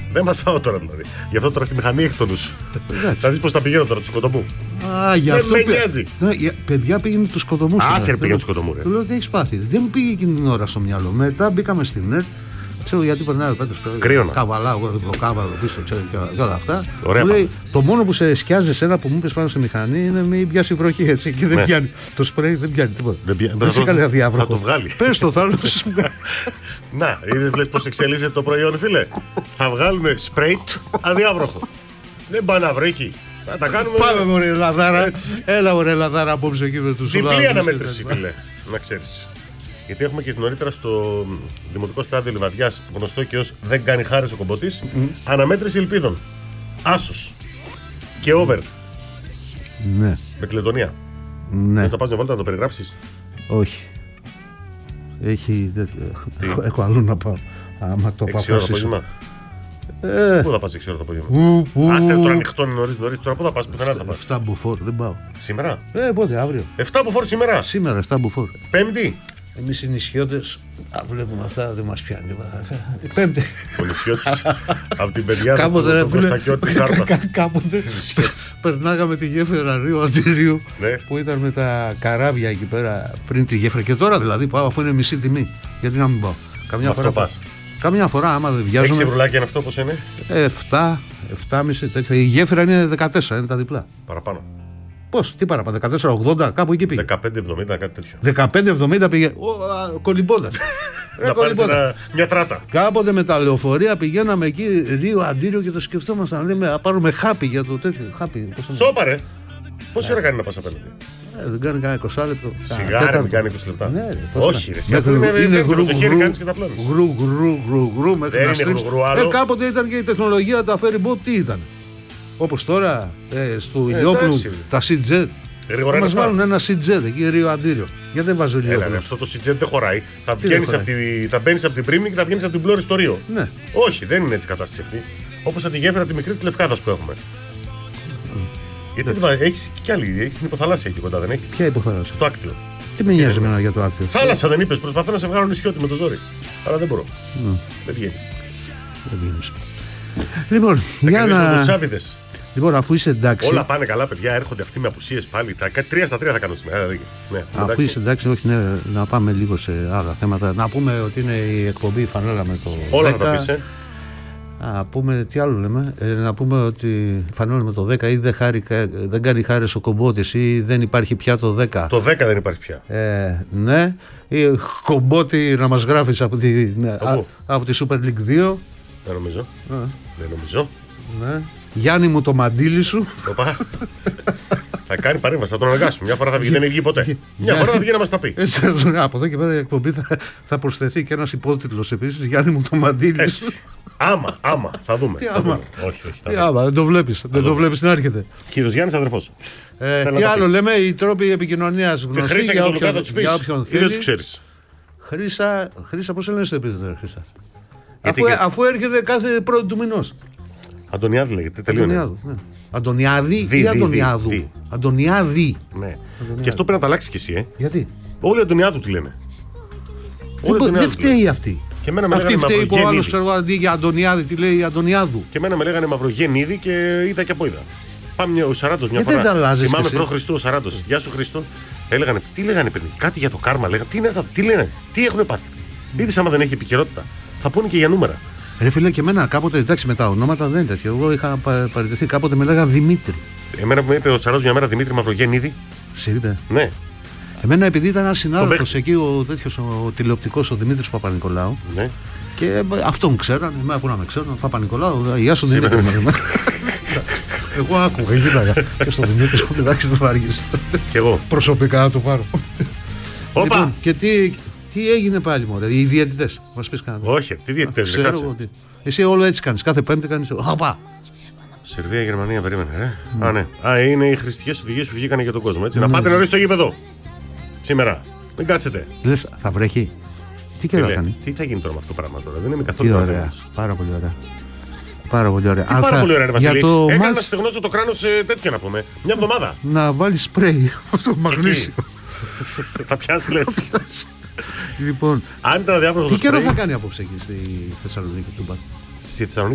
Δεν μασάω τώρα δηλαδή. Γι' αυτό τώρα στη μηχανή έχει το νου σου. Θα δεις πώς θα πηγαίνω τώρα του Κοτομού. Γι' Δεν αυτό με νοιάζει. παιδιά πήγαινε του Κοτομού. Άσε πήγαινε του Κοτομού. Του λέω τι έχει πάθει. Δεν μου πήγε εκείνη την ώρα στο μυαλό. Μετά μπήκαμε στην ΕΡΤ. Ξέρω γιατί περνάει ο Πέτρος. Κρύωνα. Καβαλάω, εγώ διπλοκάβαλο πίσω και όλα αυτά. Ωραία, μου λέει, το μόνο που σε σκιάζει εσένα που μου είπες πάνω στη μηχανή είναι μην πιάσει βροχή έτσι. Και δεν πιάνει. Το σπρέι δεν πιάνει τίποτα. Δεν σε έκανε αδιάβροχο. Θα το βγάλει. Πες το, θα Να, είδες βλέπεις πώς εξελίσσεται το προϊόν, φίλε. Θα βγάλουμε σπρέι αδιάβροχο. Δεν πάει να βρέχει. Θα τα κάνουμε. Πάμε μωρέ Ελλαδάρα. Έλα μωρέ Ελλαδάρα απόψε εκεί με τους διπλή αναμέτρηση, φίλε. Να ξέρεις. Γιατί έχουμε και νωρίτερα στο Δημοτικό Στάδιο Λιβαδιάς, γνωστό και ως δεν κάνει χάρες ο Κομποτής, αναμέτρηση ελπίδων. Άσος. Και over. Ναι. Με Κλετονία. Ναι. Δεν θα πας μια βόλτα να το περιγράψεις? Όχι. Έχω αλλού να πάω. Άμα το πάω. 6 ώρα το απόγευμα. Πού θα πας 6 ώρα το απόγευμα? Άσε τώρα ανοιχτό νωρίς. Τώρα πού θα πας? Πουθενά θα πας. 7 μπουφόρ, δεν πάω. Σήμερα? Πότε, αύριο. 7 μποφόρ σήμερα. Σήμερα 7 μπουφόρ. Πέμπτη. Εμείς οι νησιώτες βλέπουμε αυτά, δεν μας πιάνει. Πέμπτη. Ο νησιώτης από την παιδιά κάποτε, του Προστακιώτη της Άρπας. Κάποτε περνάγαμε τη γέφυρα Ρίου Αντιρίου που ήταν με τα καράβια εκεί πέρα πριν τη γέφυρα. Και τώρα δηλαδή πάω αφού είναι μισή τιμή. Γιατί να μην πάω? Καμιά φορά άμα δεν βιάζομαι. 6 ευρουλάκια είναι αυτό, πώς είναι? 7,5 τέτοια. Η γέφυρα είναι 14, είναι τα διπλά. Παραπάνω. Πώς, τι παραπάνω, 14,80, κάπου εκεί πήγε. 15,70, κάτι τέτοιο. 15,70 πήγε. Κολυμπώντας. Να πάρεις μια τράτα. Κάποτε με τα λεωφορεία πηγαίναμε εκεί Ρίο Αντίριο και το σκεφτόμασταν. Λέμε, να πάρουμε χάπι για το τέτοιο. Σώπαρε. Πόση ώρα κάνει να πας απέναντι? Δεν κάνει κανένα 20 λεπτό. Σιγάρα δεν κάνει 20 λεπτά. Ναι, όχι, είναι γρου κάνεις και τα πλώνεις. Γρου μέχρι να στρίψεις. Κάποτε ήταν και η τεχνολογία, τα ferry boat τι ήταν? Όπως τώρα στο Ηλιόπουλου τα Sea-Jet. Θα μας βάλουν ένα Sea-Jet εκεί Ρίο Αντίριο. Γιατί δεν βάζω Ηλιόπουλο? Αυτό το Sea-Jet δεν χωράει. Θα μπαίνεις από την Πρίμη και θα βγαίνεις από την Πλώρη στο Ρίο. Ναι. Όχι, δεν είναι έτσι η κατάσταση αυτή. Όπως από τη γέφυρα τη μικρή της Λευκάδας που έχουμε. Γιατί έχεις και άλλη, έχεις την υποθαλάσσια εκεί κοντά, δεν έχει? Ποια υποθαλάσσια? Στο Άκτιο. Τι με νοιάζει εμένα για το Άκτιο? Θάλασσα δεν είπες? Προσπαθώ να σε βγάλω νησιώτη με το ζόρι. Αλλά δεν μπορώ. Δεν βγαίνεις. Λοιπόν, για να. Λοιπόν, αφού είσαι εντάξει. Όλα πάνε καλά, παιδιά. Έρχονται αυτοί με απουσίες πάλι. 3 στα 3 θα κάνω σήμερα. Ναι, αφού είσαι εντάξει, όχι, ναι, να πάμε λίγο σε άλλα θέματα. Να πούμε ότι είναι η εκπομπή Φανέλα με το. Όλα θα τα πεις, Να πούμε τι άλλο λέμε. Να πούμε ότι Φανέλα με το 10 ή δεν κάνει χάρες ο Κομπότης ή δεν υπάρχει πια το 10. Το 10 δεν υπάρχει πια. Ναι. Ή Κομπότη να μας γράφεις από τη Super League 2. Δεν νομίζω. Δεν νομίζω. Ναι. Γιάννη μου το μαντίλι σου. Θα κάνει παρέμβαση, θα τον αναγκάσουμε. Μια φορά θα βγει, δεν βγει ποτέ. Μια φορά θα βγει να μας τα πει. Από εδώ και πέρα η εκπομπή θα προσθεθεί και ένας υπότιτλος επίσης. Γιάννη μου το μαντίλι σου. Άμα, θα δούμε. Τι άμα? Όχι. Δεν το βλέπεις να έρχεται. Κύριος Γιάννης, αδερφός. Τι άλλο λέμε, οι τρόποι επικοινωνίας γνωστοί για όποιον θέλει. Δεν τους ξέρεις. Χρύσα, πώς λένε στο επίθετο, Χρύσα? Αφού έρχεται κάθε πρώτη του μηνός. Αντωνιάδη λέγεται, τελείωνε. Αντωνιάδη ή Αντωνιάδου? Αντωνιάδη. Ναι. Και αυτό πρέπει να το αλλάξεις κι εσύ, Γιατί? Όλοι Αντωνιάδου τι λένε. Δεν φταίει αυτή. Αυτή φταίει που ο άλλος ξέρω αντί για Αντωνιάδη τι λέει Αντωνιάδου. Και εμένα με λέγανε Μαυρογέννηδη και είδα και από είδα. Πάμε ο Σαράντος μια φορά. Θυμάμαι προ Χριστού ο Σαράντος. Γεια σου Χριστό. Έλεγανε, τι λέγανε παιδί, κάτι για το κάρμα λέγανε. Τι είναι αυτά, τι λένε, τι έχουν πάθει. Είδες άμα δεν έχει επικαιρότητα. Θα πούνε και για νούμερα. Ρε φίλε, και εμένα κάποτε, εντάξει, με τα ονόματα δεν είναι τέτοιο. Εγώ είχα παραιτηθεί, κάποτε με λέγανε Δημήτρη. Εμένα που με είπε ο Σαράντος μια μέρα Δημήτρη Μαυρογέννηδη. Σε είπε? Ναι. Εμένα επειδή ήταν ένα συνάδελφος εκεί, ο τηλεοπτικός ο Δημήτρης Παπα-Νικολάου. Ναι. Και αυτόν ξέρανε, εμένα που να με ξέρουν, Παπα-Νικολάου, γεια σου δεν είναι. Εγώ άκουγα, γύραγα. Και στο Δημήτρη, εντάξει, δεν βάργησε. Κι εγώ. Προσωπικά να το πάρω. Όπα! Και τι έγινε πάλι, μωρέ, οι διαιτητές, μας πεις κανένα? Όχι, τι διαιτητές, δεν κάτσε. Εσύ όλο έτσι κάνεις, κάθε Πέμπτη κάνεις. Χαπά! Σερβία, Γερμανία, περίμενε. Ναι. Είναι οι χρηστικές οδηγίες που βγήκαν για τον κόσμο. Έτσι. Να πάτε νωρίς στο γήπεδο. Σήμερα. Μην κάτσετε. Λες, θα βρέχει? Τι καιρό κάνει? Τι θα γίνει τώρα με αυτό το πράγμα τώρα? Δεν είμαι καθόλου. Τι ωραία. Πάρα πολύ ωραία. Πάρα πολύ ωραία. Πάρα πολύ ωραία, Βασίλη. Έκανα να στεγνώσω το κράνος τέτοιο να πούμε. Μια εβδομάδα. Να βάλεις σπρέι στο μαγνήσιο. Θα πιάσει λες. Λοιπόν, αν ήταν αδιάφορο. τι καιρό θα κάνει απόψε εκεί στη Θεσσαλονίκη του Μπα? Στη Θεσσαλονίκη